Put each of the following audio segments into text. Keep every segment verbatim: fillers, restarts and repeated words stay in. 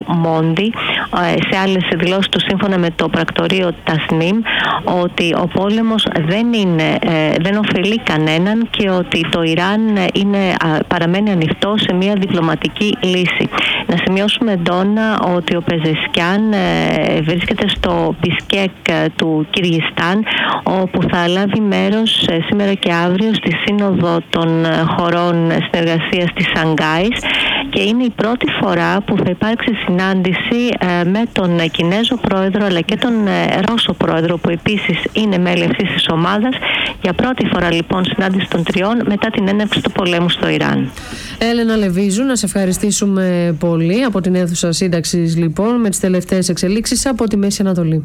Μόντι, σε άλλες δηλώσεις του σύμφωνα με το πρακτορείο Τασνίμ, ότι ο πόλεμος δεν, είναι, δεν ωφελεί κανέναν και ότι το Ιράν είναι, παραμένει ανοιχτό σε μια διπλωματική λύση. Να σημειώσουμε εντόνα ότι ο Πεζεσκιάν βρίσκεται στο Μπισκέκ του Κυργιστάν, όπου θα λάβει μέρος σήμερα και αύριο στη Σύνοδο των χωρών συνεργασίας της Σανγκάης, και είναι η πρώτη φορά που θα υπάρξει συνάντηση με τον Κινέζο πρόεδρο αλλά και τον Ρώσο πρόεδρο, που επίσης είναι μέλη αυτής της ομάδας. Για πρώτη φορά λοιπόν συνάντηση των τριών μετά την έναρξη του πολέμου στο Ιράν. Έλενα Λεβίζου, να σε ευχαριστήσουμε πολύ από την αίθουσα σύνταξης λοιπόν με τις τελευταίες εξελίξεις από τη Μέση Ανατολή.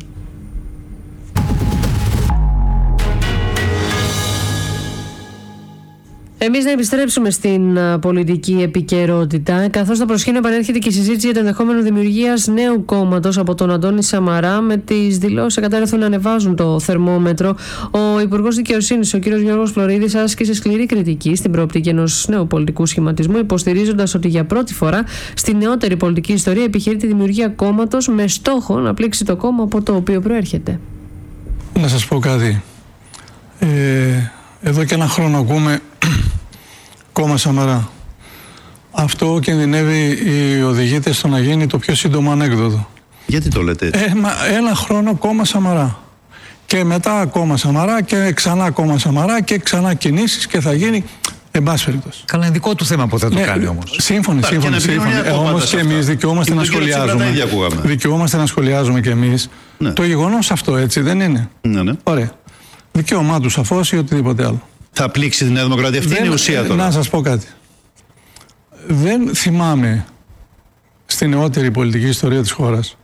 Εμείς να επιστρέψουμε στην uh, πολιτική επικαιρότητα, καθώς στο προσκήνιο επανέρχεται και η συζήτηση για το ενδεχόμενο δημιουργίας νέου κόμματος από τον Αντώνη Σαμαρά, με τις δηλώσεις εκατέρωθεν να ανεβάζουν το θερμόμετρο. Ο Υπουργός Δικαιοσύνης, ο κ. Γιώργος Φλωρίδης, άσκησε σκληρή κριτική στην προοπτική ενός νέου πολιτικού σχηματισμού, υποστηρίζοντας ότι για πρώτη φορά στη νεότερη πολιτική ιστορία επιχειρεί τη δημιουργία κόμματος με στόχο να πλήξει το κόμμα από το οποίο προέρχεται. Να σας πω κάτι. Ε, εδώ και ένα χρόνο ακούμε κόμμα Σαμαρά. Αυτό κινδυνεύει οι οδηγήτες στο να γίνει το πιο σύντομο ανέκδοτο. Γιατί το λέτε έτσι? Ε, μα, ένα χρόνο κόμμα Σαμαρά. Και μετά κόμμα Σαμαρά και ξανά κόμμα Σαμαρά και ξανά κινήσεις και θα γίνει. Εν πάση περιπτώσει. Καλά, είναι δικό του θέμα που θα το ναι, κάνει όμως. Σύμφωνοι, σύμφωνοι. σύμφωνοι. Ε, όμως και εμείς δικαιούμαστε να σχολιάζουμε. Δικαιούμαστε να σχολιάζουμε και εμείς. Ναι. Το γεγονός αυτό, έτσι δεν είναι? Ναι, ναι. Ωραία. Δικαίωμά του σαφώς ή οτιδήποτε άλλο. Θα πλήξει τη Νέα Δημοκρατία? Αυτή δεν, είναι η ουσία τώρα. Να σας πω κάτι. Δεν θυμάμαι στη νεότερη πολιτική ιστορία της χώρας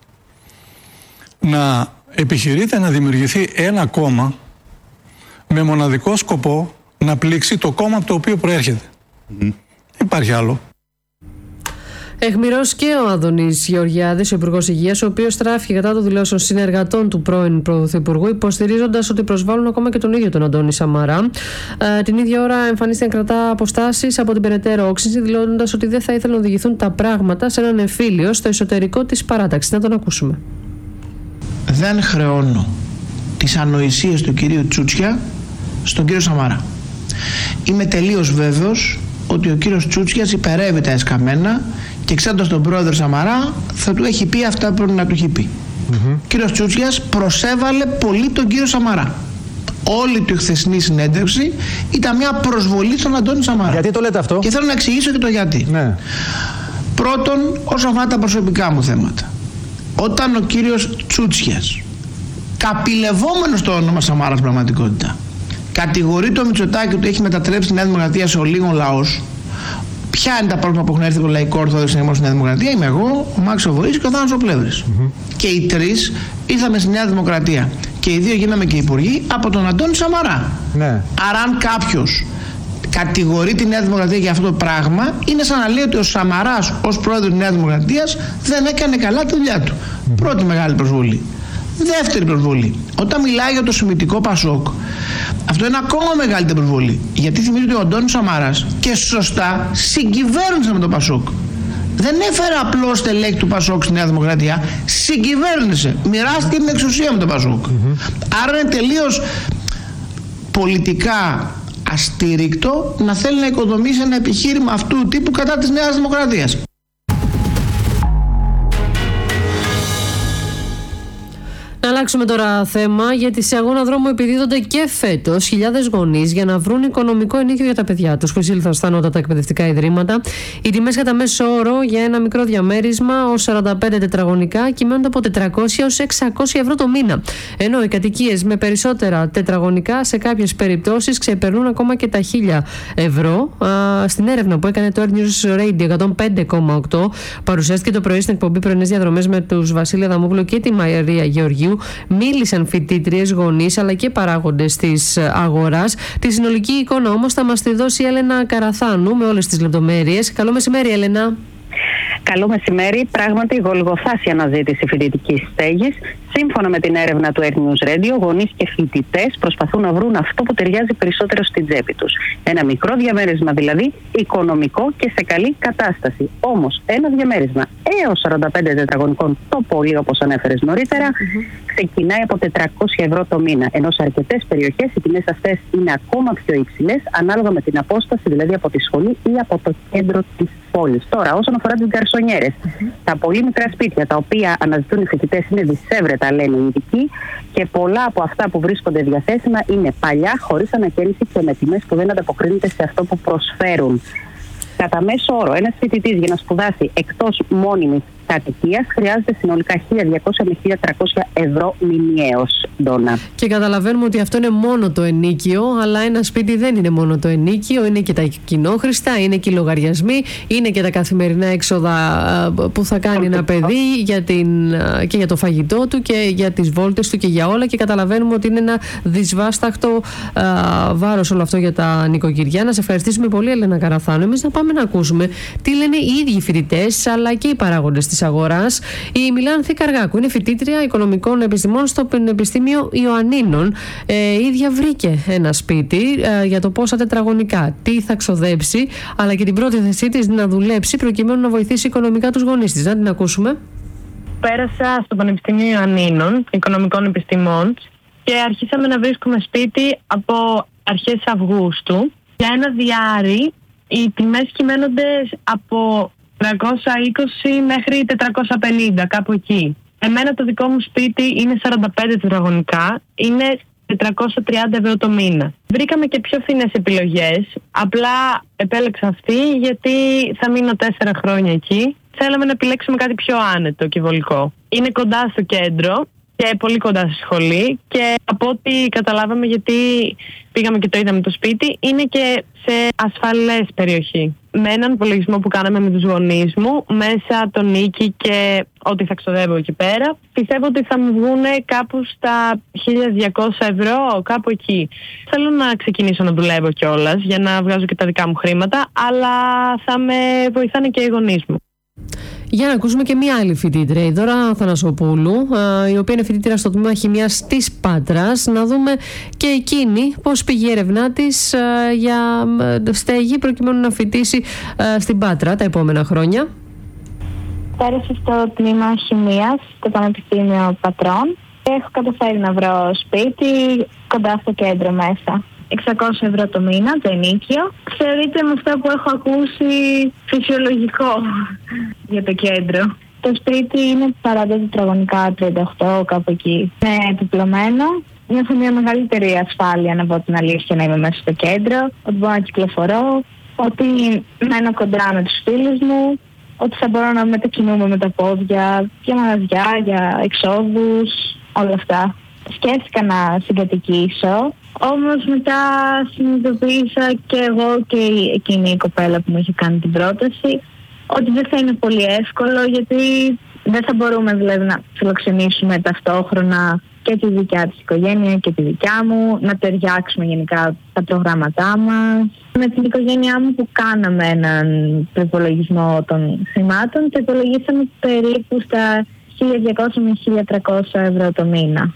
να επιχειρείται να δημιουργηθεί ένα κόμμα με μοναδικό σκοπό να πλήξει το κόμμα από το οποίο προέρχεται. Mm-hmm. Υπάρχει άλλο. Αιχμηρός και ο Άδωνης Γεωργιάδης, ο Υπουργός Υγείας, ο οποίος στράφηκε κατά των δηλώσεων συνεργατών του πρώην Πρωθυπουργού, υποστηρίζοντας ότι προσβάλλουν ακόμα και τον ίδιο τον Αντώνη Σαμαρά. Ε, την ίδια ώρα εμφανίστηκε να κρατά αποστάσεις από την περαιτέρω όξυνση, δηλώνοντας ότι δεν θα ήθελαν να οδηγηθούν τα πράγματα σε έναν εμφύλιο στο εσωτερικό της παράταξης. Να τον ακούσουμε. Δεν χρεώνω τις ανοησίες του κυρίου Τσούτσια στον κύριο Σαμαρά. Είμαι τελείως βέβαιος ότι ο κύριος Τσούτσιας υπερεύει τα εσκαμμένα και ξέροντας τον πρόεδρο Σαμαρά θα του έχει πει αυτά που πρέπει να του έχει πει. Mm-hmm. Ο κύριος Τσούτσιας προσέβαλε πολύ τον κύριο Σαμαρά. Όλη του η χθεσινή συνέντευξη ήταν μια προσβολή στον Αντώνη Σαμαρά. Γιατί το λέτε αυτό? Και θέλω να εξηγήσω και το γιατί. Ναι. Πρώτον, όσον αφορά τα προσωπικά μου θέματα. Όταν ο κύριος Τσούτσιας, καπηλευόμενος το όνομα Σαμάρα στην πραγματικότητα, κατηγορεί το Μητσοτάκη ότι έχει μετατρέψει τη Νέα Δημοκρατία σε ολίγων λαός. Ποια είναι τα πρόβλημα που έχουν έρθει από το Λαϊκό Ορθόδοξο Συναγερμό στη Νέα Δημοκρατία? Είμαι εγώ, ο Μάξος Βοής και ο Θάνος ο Πλεύρης. Mm-hmm. Και οι τρεις ήρθαμε στη Νέα Δημοκρατία. Και οι δύο γίναμε και υπουργοί από τον Αντώνη Σαμαρά. Ναι. Άρα, αν κάποιος κατηγορεί τη Νέα Δημοκρατία για αυτό το πράγμα, είναι σαν να λέει ότι ο Σαμαράς ως πρόεδρος της Νέας Δημοκρατίας δεν έκανε καλά τη δουλειά του. Mm-hmm. Πρώτη μεγάλη προσβολή. Δεύτερη προσβολή. Όταν μιλάει για το Σεμιτικό Πασόκ, αυτό είναι ακόμα μεγαλύτερη προσβολή. Γιατί θυμίζει ότι ο Αντώνης Σαμαράς, και σωστά, συγκυβέρνησε με το Πασόκ. Δεν έφερε απλώς στελέχη του Πασόκ στη Νέα Δημοκρατία, συγκυβέρνησε. Μοιράστηκε την εξουσία με το Πασόκ. Mm-hmm. Άρα είναι τελείως πολιτικά αστήρικτο να θέλει να οικοδομήσει ένα επιχείρημα αυτού του τύπου κατά της Νέας Δημοκρατίας. Να αλλάξουμε τώρα θέμα, γιατί σε αγώνα δρόμου επιδίδονται και φέτος χιλιάδες γονείς για να βρουν οικονομικό ενίκιο για τα παιδιά τους που εισήλθαν στα ανώτατα εκπαιδευτικά ιδρύματα. Οι τιμές κατά μέσο όρο για ένα μικρό διαμέρισμα ως σαράντα πέντε τετραγωνικά κυμαίνονται από τετρακόσια έως εξακόσια ευρώ το μήνα. Ενώ οι κατοικίες με περισσότερα τετραγωνικά σε κάποιες περιπτώσεις ξεπερνούν ακόμα και τα χίλια ευρώ. Α, στην έρευνα που έκανε το Air News Radio εκατόν πέντε κόμμα οκτώ, παρουσιάστηκε το πρωί στην εκπομπή Πρωινές Διαδρομές με τους Βασίλη Αδαμόπουλο και τη Μαρία Γεωργίου. Μίλησαν φοιτήτριες, γονείς αλλά και παράγοντες της αγοράς. Τη συνολική εικόνα όμως θα μας τη δώσει η Έλενα Καραθάνου με όλες τις λεπτομέρειες. Καλό μεσημέρι, Έλενα. Καλό μεσημέρι. Πράγματι, γολγοθάσια αναζήτηση φοιτητικής στέγης. Σύμφωνα με την έρευνα του Air News Radio, γονείς και φοιτητές προσπαθούν να βρουν αυτό που ταιριάζει περισσότερο στην τσέπη τους. Ένα μικρό διαμέρισμα δηλαδή, οικονομικό και σε καλή κατάσταση. Όμως, ένα διαμέρισμα έως σαράντα πέντε τετραγωνικών το πολύ, όπως ανέφερες νωρίτερα, mm-hmm. ξεκινάει από τετρακόσια ευρώ το μήνα. Ενώ σε αρκετές περιοχές οι τιμές αυτές είναι ακόμα πιο υψηλές, ανάλογα με την απόσταση, δηλαδή από τη σχολή ή από το κέντρο της πόλης. Τώρα, όσον αφορά τις γκαρσονιέρες, mm-hmm. τα πολύ μικρά σπίτια τα οποία αναζητούν οι φοιτητές είναι δυσέβρετα, λένε οι ειδικοί, και πολλά από αυτά που βρίσκονται διαθέσιμα είναι παλιά, χωρίς ανακαίνιση και με τιμές που δεν ανταποκρίνονται σε αυτό που προσφέρουν. Κατά μέσο όρο, ένας φοιτητής για να σπουδάσει εκτός μόνιμης κατοικίας χρειάζεται συνολικά χίλια διακόσια με χίλια τριακόσια ευρώ μηνιαίως, Ντόνα. Και καταλαβαίνουμε ότι αυτό είναι μόνο το ενίκιο, αλλά ένα σπίτι δεν είναι μόνο το ενίκιο, είναι και τα κοινόχρηστα, είναι και οι λογαριασμοί, είναι και τα καθημερινά έξοδα που θα κάνει ένα παιδί για την, και για το φαγητό του και για τις βόλτες του και για όλα, και καταλαβαίνουμε ότι είναι ένα δυσβάσταχτο α, βάρος όλο αυτό για τα νοικοκυριά. Να σε ευχαριστήσουμε πολύ, Έλενα Καραθάνου. Εμείς να πάμε να ακούσουμε τι λένε οι ίδιοι φοιτητές αλλά και οι παράγοντες της αγοράς. Η Μιλάνθη Καργάκου είναι φοιτήτρια οικονομικών επιστημών στο Πανεπιστήμιο Ιωαννίνων. Ε, η ίδια βρήκε ένα σπίτι ε, για το πόσα τετραγωνικά, τι θα ξοδέψει, αλλά και την πρόθεσή της να δουλέψει προκειμένου να βοηθήσει οικονομικά τους γονείς της. Να την ακούσουμε. Πέρασα στο Πανεπιστήμιο Ιωαννίνων Οικονομικών Επιστημών και αρχίσαμε να βρίσκουμε σπίτι από αρχές Αυγούστου. Για ένα διάρρη οι τιμές κυμαίνονται από τριακόσια είκοσι μέχρι τετρακόσια πενήντα, κάπου εκεί. Εμένα το δικό μου σπίτι είναι σαράντα πέντε τετραγωνικά, είναι τετρακόσια τριάντα ευρώ το μήνα. Βρήκαμε και πιο φθηνές επιλογές, απλά επέλεξα αυτή γιατί θα μείνω τέσσερα χρόνια εκεί. Θέλαμε να επιλέξουμε κάτι πιο άνετο και βολικό. Είναι κοντά στο κέντρο και πολύ κοντά στη σχολή, και από ό,τι καταλάβαμε, γιατί πήγαμε και το είδαμε το σπίτι, είναι και σε ασφαλές περιοχή. Με έναν υπολογισμό που κάναμε με τους γονείς μου, μέσα το νίκη και ό,τι θα ξοδεύω εκεί πέρα, πιστεύω ότι θα μου βγουν κάπου στα χίλια διακόσια ευρώ, κάπου εκεί. Θέλω να ξεκινήσω να δουλεύω κιόλας για να βγάζω και τα δικά μου χρήματα, αλλά θα με βοηθάνε και οι γονείς μου. Για να ακούσουμε και μία άλλη φοιτήτρια, η Δώρα Θανασοπούλου, η οποία είναι φοιτήτρια στο τμήμα Χημείας της Πάτρας. Να δούμε και εκείνη πώς πήγε η έρευνά της για στέγη προκειμένου να φοιτήσει στην Πάτρα τα επόμενα χρόνια. Πέρασα στο τμήμα Χημείας στο Πανεπιστήμιο Πατρών και έχω καταφέρει να βρω σπίτι κοντά στο κέντρο μέσα. εξακόσια ευρώ το μήνα, το ενίκιο. Θεωρείται με αυτό που έχω ακούσει φυσιολογικό για το κέντρο. Το σπίτι είναι σαράντα τετραγωνικά, τριάντα οκτώ, κάπου εκεί. Είναι επιπλωμένο. Νιώθω μια μεγαλύτερη ασφάλεια, να πω την αλήθεια, να είμαι μέσα στο κέντρο. Ότι μπορώ να κυκλοφορώ, ότι μένω κοντά με τους φίλους μου, ότι θα μπορώ να μετακινούμε με τα πόδια για μαγαζιά, για εξόδους, όλα αυτά. Σκέφτηκα να συγκατοικήσω, όμως μετά συνειδητοποίησα και εγώ και εκείνη η κοπέλα που μου είχε κάνει την πρόταση ότι δεν θα είναι πολύ εύκολο, γιατί δεν θα μπορούμε δηλαδή να φιλοξενήσουμε ταυτόχρονα και τη δικιά της οικογένεια και τη δικιά μου, να ταιριάξουμε γενικά τα προγράμματά μας. Με την οικογένειά μου που κάναμε έναν προπολογισμό των χρημάτων, το υπολογίσαμε περίπου στα χίλια διακόσια με χίλια τριακόσια ευρώ το μήνα.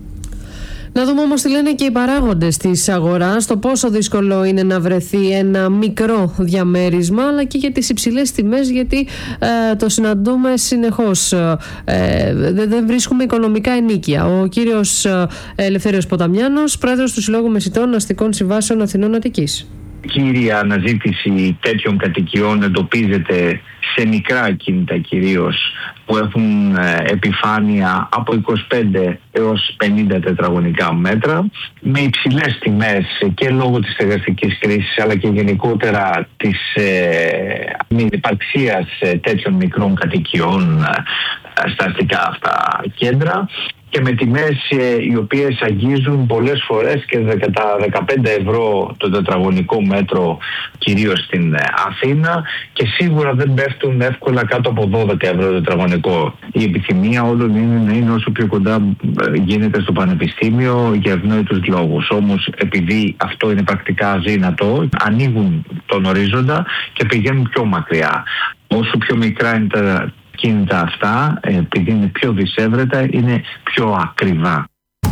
Να δούμε όμως τι λένε και οι παράγοντες της αγοράς, το πόσο δύσκολο είναι να βρεθεί ένα μικρό διαμέρισμα, αλλά και για τις υψηλές τιμές, γιατί ε, το συναντούμε συνεχώς. Ε, δεν δε βρίσκουμε οικονομικά ενίκεια. Ο κύριος ε, Ελευθέριος Ποταμιάνος, πρόεδρος του Συλλόγου Μεσιτών Αστικών Συμβάσεων Αθηνών Αττικής. Κύρια αναζήτηση τέτοιων κατοικιών εντοπίζεται σε μικρά ακίνητα κυρίως, που έχουν επιφάνεια από είκοσι πέντε έως πενήντα τετραγωνικά μέτρα, με υψηλές τιμές και λόγω της στεγαστικής κρίσης, αλλά και γενικότερα της ε, μη υπαρξίας τέτοιων μικρών κατοικιών ε, στα αστικά αυτά κέντρα, και με τιμές ε, οι οποίες αγγίζουν πολλές φορές και τα δεκαπέντε ευρώ το τετραγωνικό μέτρο, κυρίως στην ε, Αθήνα, και σίγουρα δεν πέφτουν εύκολα κάτω από δώδεκα ευρώ το τετραγωνικό. Η επιθυμία όλων είναι να είναι όσο πιο κοντά ε, γίνεται στο πανεπιστήμιο για ευνόητους λόγους. Όμως επειδή αυτό είναι πρακτικά αδύνατο, ανοίγουν τον ορίζοντα και πηγαίνουν πιο μακριά. όσο πιο μικρά είναι τα κίνητα αυτά, επειδή είναι πιο δυσέβρετα, είναι πιο ακριβά.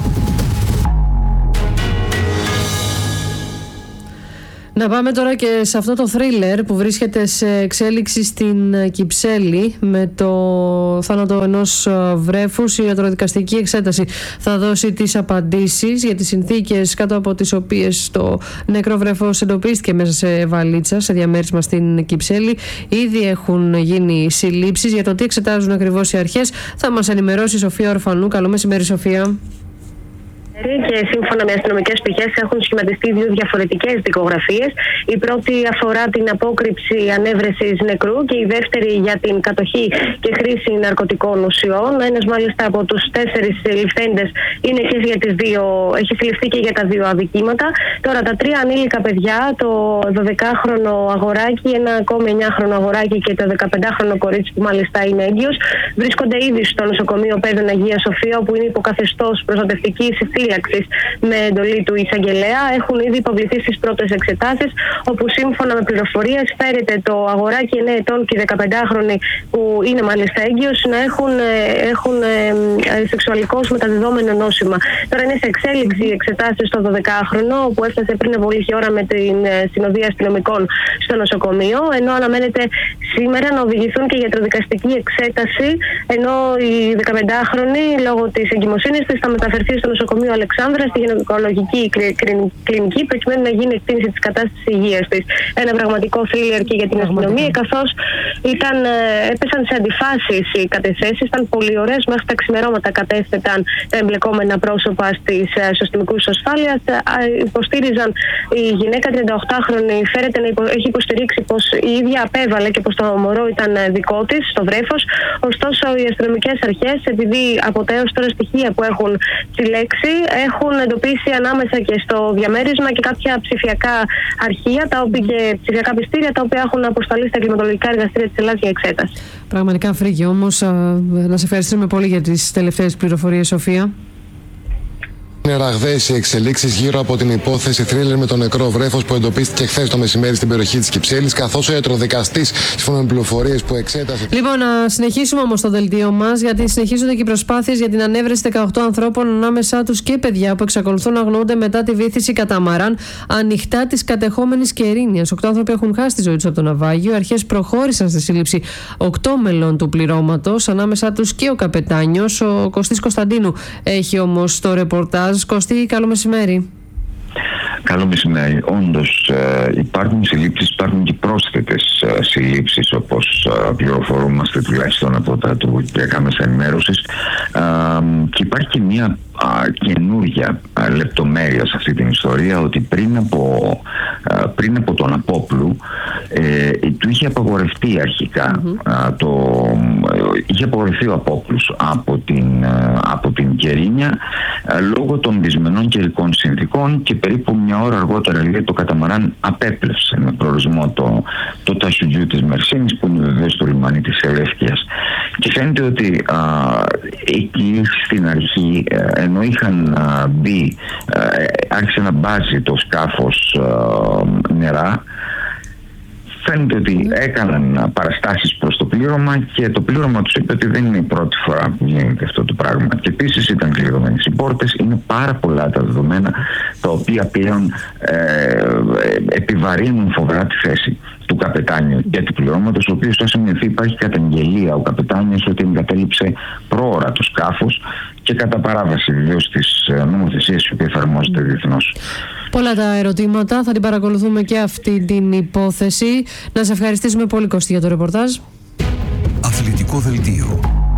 Να πάμε τώρα και σε αυτό το θρίλερ που βρίσκεται σε εξέλιξη στην Κυψέλη με το θάνατο ενός βρέφους. Η ιατροδικαστική εξέταση θα δώσει τις απαντήσεις για τις συνθήκες κάτω από τις οποίες το νεκρό βρέφος εντοπίστηκε μέσα σε βαλίτσα σε διαμέρισμα στην Κυψέλη. Ήδη έχουν γίνει συλλήψεις. Για το τι εξετάζουν ακριβώς οι αρχές θα μας ενημερώσει η Σοφία Ορφανού. Καλό μεσημέρι, Σοφία. Και σύμφωνα με αστυνομικές πηγές έχουν σχηματιστεί δύο διαφορετικές δικογραφίες. Η πρώτη αφορά την απόκρυψη ανέβρεσης νεκρού και η δεύτερη για την κατοχή και χρήση ναρκωτικών ουσιών. Ένας μάλιστα από τους τέσσερις συλληφθέντες είναι και για τις δύο, έχει συλληφθεί και για τα δύο αδικήματα. Τώρα τα τρία ανήλικα παιδιά, το δωδεκάχρονο αγοράκι, ένα ακόμη εννιάχρονο αγοράκι και το δεκαπεντάχρονο κορίτσι που μάλιστα είναι έγκυος, βρίσκονται ήδη στο νοσοκομείο Πέδων Αγία Σοφία, όπου είναι υποκαθεστώς προστατευτικής φύλαξης με εντολή του εισαγγελέα. Έχουν ήδη υποβληθεί στις πρώτες εξετάσεις, όπου σύμφωνα με πληροφορίες φέρεται το αγοράκι εννέα ετών και η δεκαπεντάχρονη που είναι μάλιστα έγκυος να έχουν, έχουν ε, σεξουαλικώς μεταδεδόμενο νόσημα. Τώρα είναι σε εξέλιξη οι εξετάσεις στο δωδεκάχρονο, όπου έφτασε πριν από λίγη ώρα με την συνοδεία αστυνομικών στο νοσοκομείο, ενώ αναμένεται σήμερα να οδηγηθούν και γιατροδικαστική εξέταση, ενώ η δεκαπεντάχρονη λόγω της εγκυμοσύνης της θα μεταφερθεί στο νοσοκομείο Αλεξάνδρα στη γυναικολογική κλινική προκειμένου να γίνει εκτίμηση της κατάστασης υγείας της. Ένα πραγματικό θρίλερ και για την αστυνομία, καθώς ήταν, έπεσαν σε αντιφάσεις οι κατεθέσεις, ήταν πολύ ωραίες, μέχρι τα ξημερώματα κατέθεταν τα εμπλεκόμενα πρόσωπα στις αστυνομικούς ασφάλειας. Υποστήριζαν η γυναίκα τριανταοκτάχρονη, φέρεται να υπο, έχει υποστηρίξει πως η ίδια απέβαλε και πως το μωρό ήταν δικό της, το βρέφος. Ωστόσο, οι αστυνομικές αρχές, επειδή από τα έως τώρα στοιχεία που έχουν συλλέξει, έχουν εντοπίσει ανάμεσα και στο διαμέρισμα και κάποια ψηφιακά αρχεία τα οποία, και ψηφιακά πιστήρια τα οποία έχουν αποσταλεί στα κλιματολογικά εργαστήρια της Ελλάδας για εξέταση. Πραγματικά φρίγει όμως. Να σε ευχαριστήσουμε πολύ για τις τελευταίες πληροφορίες, Σοφία. Είναι ραγδαίες οι εξελίξεις γύρω από την υπόθεση θρίλερ με τον νεκρό βρέφος που εντοπίστηκε χθες το μεσημέρι στην περιοχή της Κυψέλης, καθώς ο ιατροδικαστής, σύμφωνα με πληροφορίες που εξέτασε. Λοιπόν, να συνεχίσουμε όμως το δελτίο μας, γιατί συνεχίζονται και οι προσπάθειες για την ανέβρεση δεκαοκτώ ανθρώπων, ανάμεσά τους και παιδιά που εξακολουθούν να αγνοούνται μετά τη βύθιση καταμαράν ανοιχτά της κατεχόμενης Κερίνιας. Οκτώ άνθρωποι έχουν χάσει τη ζωή τους από το ναυάγιο. Οι αρχές προχώρησαν στη σύλληψη οκτώ μελών του πληρώματος, ανάμεσά τους και ο καπετάνιος. Ο Κωστής Κωνσταντίνου έχει όμως το ρεπορτάζ. Κωστή, καλό μεσημέρι. Καλό μεσημέρι. Όντως ε, υπάρχουν συλλήψεις, υπάρχουν και πρόσθετες ε, συλλήψεις, όπως ε, πληροφορούμαστε τουλάχιστον από τα τουρκικά μέσα ενημέρωσης, ε, και υπάρχει και μια ε, καινούργια ε, λεπτομέρεια σε αυτή την ιστορία, ότι πριν από, ε, πριν από τον Απόπλου ε, του είχε απαγορευτεί αρχικά mm-hmm. ε, το, ε, είχε απαγορευτεί ο Απόπλους από την, ε, από την Κερίνια ε, λόγω των δυσμενών καιρικών συνθήκων, και περίπου μια ώρα αργότερα λέει, το καταμαράν απέπλευσε με προορισμό το, το Τασουτζού της Μερσίνης, που είναι βεβαίως στο λιμάνι της Ελεύκειας. Και φαίνεται ότι α, εκεί στην αρχή, ενώ είχαν α, μπει, α, άρχισε να μπάζει το σκάφος α, νερά, φαίνεται ότι έκαναν παραστάσεις προς το πλήρωμα και το πλήρωμα τους είπε ότι δεν είναι η πρώτη φορά που γίνεται αυτό το πράγμα. Και επίσης ήταν κλειδωμένες οι πόρτες. Είναι πάρα πολλά τα δεδομένα τα οποία πλέον ε, επιβαρύνουν φοβερά τη θέση του καπετάνιου και του πληρώματος, ο οποίος θα σημειωθεί, υπάρχει καταγγελία ο καπετάνιος ότι εγκατέλειψε πρόωρα το σκάφος και κατά παράβαση βεβαίως της νομοθεσίας που εφαρμόζεται διεθνώς. Πολλά τα ερωτήματα, θα την παρακολουθούμε και αυτή την υπόθεση. Να σε ευχαριστήσουμε πολύ, Κώστη, για το ρεπορτάζ. Αθλητικό δελτίο.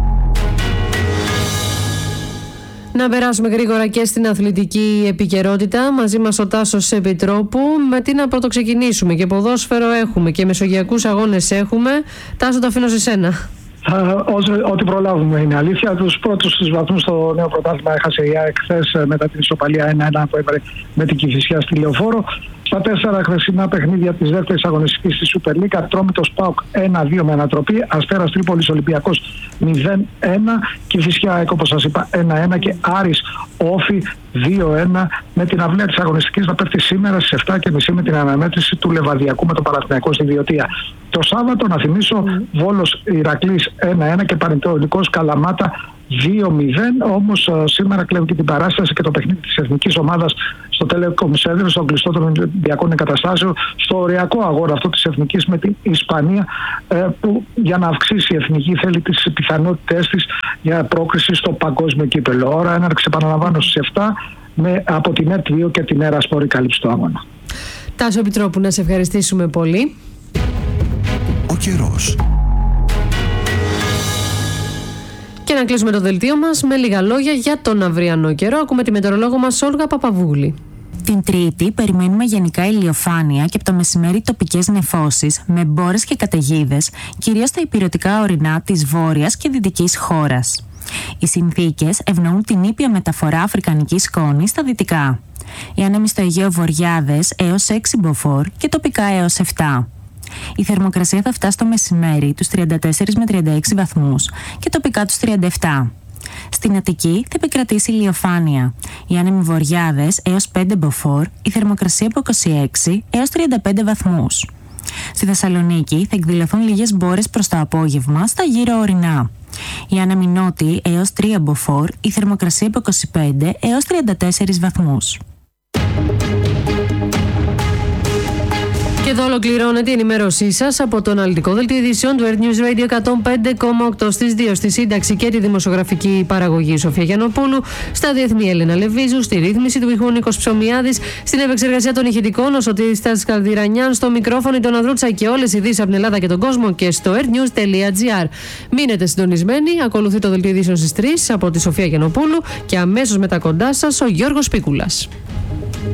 Να περάσουμε γρήγορα και στην αθλητική επικαιρότητα. Μαζί μας ο Τάσος Επιτρόπου. Με τι να πρωτοξεκινήσουμε? Και ποδόσφαιρο έχουμε και μεσογειακούς αγώνες έχουμε. Τάσο, το αφήνω σε σένα. Ό,τι προλάβουμε είναι αλήθεια. Τους πρώτους τους βαθμούς στο νέο πρωτάθλημα έχασε η ΑΕΚ χθες μετά την ισοπαλία ένα ένα που έβαλε με την Κηφισιά στη Λεωφόρο. Στα τέσσερα χθεσινά παιχνίδια της δεύτερης αγωνιστικής της Super League, Ατρόμητος ΠΑΟΚ ένα δύο με ανατροπή, Αστέρας Τρίπολης Ολυμπιακός μηδέν ένα, Κηφισιά ΑΕΚ όπως σας είπα ένα ένα και Άρης Όφη δύο ένα, με την αυλαία της αγωνιστικής να πέφτει σήμερα στις εφτά και μισή με την αναμέτρηση του Λεβαδιακού με τον Παναθηναϊκό στη Βιωτία. Το Σάββατο, να θυμίσω, mm. Βόλος Ηρακλής ένα ένα και Πανετολικός Καλαμάτα δύο μηδέν. Όμως σήμερα κλέβει και την παράσταση και το παιχνίδι της εθνικής ομάδας στο Telecom Center, στο κλειστό των Ολυμπιακών Εγκαταστάσεων, στο οριακό αγώνα αυτό της εθνικής με την Ισπανία, που για να αυξήσει η εθνική θέλει τις πιθανότητές της για πρόκριση στο παγκόσμιο κύπελλο. Ώρα έναρξη, επαναλαμβάνω, στις επτά με, από την ΕΤ δύο και την Έρα Σπόρ η κάλυψη του αγώνα. Τάσο Επιτρόπου, να σε ευχαριστήσουμε πολύ. Ο καιρός. Και να κλείσουμε το δελτίο μας με λίγα λόγια για τον αυριανό καιρό. Ακούμε τη μετεωρολόγο μας Όλγα Παπαβούλη. Την Τρίτη περιμένουμε γενικά ηλιοφάνεια και από το μεσημέρι τοπικές νεφώσεις με μπόρες και καταιγίδες, κυρίως στα ηπειρωτικά ορεινά της βόρειας και δυτικής χώρας. Οι συνθήκες ευνοούν την ήπια μεταφορά αφρικανικής σκόνης στα δυτικά. Οι άνεμοι στο Αιγαίο βοριάδες έως έξι μποφόρ και τοπικά έως επτά. Η θερμοκρασία θα φτάσει το μεσημέρι τους τριάντα τέσσερα με τριάντα έξι βαθμούς και τοπικά τους τριάντα επτά. Στην Αττική θα επικρατήσει ηλιοφάνεια. Οι άνεμοι βοριάδες έως πέντε μποφόρ, η θερμοκρασία από είκοσι έξι έως τριάντα πέντε βαθμούς. Στη Θεσσαλονίκη θα εκδηλωθούν λίγες μπόρες προς το απόγευμα στα γύρω ορεινά. Οι άνεμοι νότιοι έως τρία μποφόρ, η θερμοκρασία από είκοσι πέντε έως τριάντα τέσσερα βαθμούς. Και εδώ ολοκληρώνεται η ενημέρωσή σας από το αναλυτικό δελτίο ειδήσεων του Earth News Radio εκατόν πέντε κόμμα οκτώ στις δύο, στη σύνταξη και τη δημοσιογραφική παραγωγή Σοφία Γιαννοπούλου, στα διεθνή Έλενα Λεβίζου, στη ρύθμιση του ήχου Νίκος Ψωμιάδης, στην επεξεργασία των ηχητικών ο Σωτήρης Καλδιρανιάν, στο μικρόφωνο τον Ανδρούτσα και όλες οι ειδήσεις από την Ελλάδα και τον κόσμο και στο earthnews τελεία gr. Μείνετε συντονισμένοι, ακολουθεί το δελτίο ειδήσεων στις τρεις από τη Σοφία Γιαννοπούλου και αμέσως μετά κοντά σας ο Γιώργος Πίκουλας.